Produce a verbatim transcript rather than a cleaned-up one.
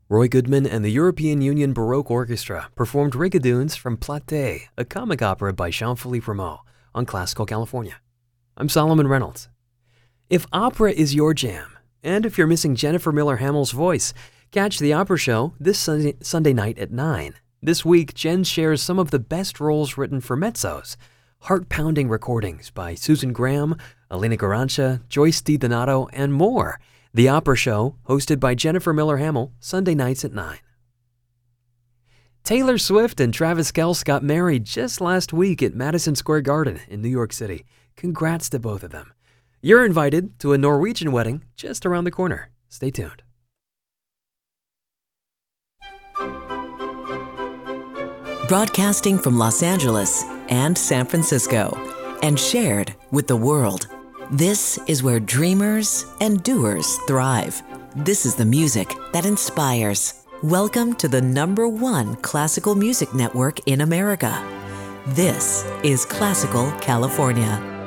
Roy Goodman and the European Union Baroque Orchestra performed Rigadoons from Platée, a comic opera by Jean-Philippe Rameau, on Classical California. I'm Solomon Reynolds. If opera is your jam, and if you're missing Jennifer Miller Hamill's voice, catch the Opera Show this Sunday, Sunday night at nine. This week, Jen shares some of the best roles written for mezzos, heart-pounding recordings by Susan Graham, Elena Garancha, Joyce DiDonato, and more. The Opera Show, hosted by Jennifer Miller Hamill, Sunday nights at nine. Taylor Swift and Travis Kelce got married just last week at Madison Square Garden in New York City. Congrats to both of them. You're invited to a Norwegian wedding just around the corner. Stay tuned. Broadcasting from Los Angeles and San Francisco, and shared with the world. This is where dreamers and doers thrive. This is the music that inspires. Welcome to the number one classical music network in America. This is Classical California.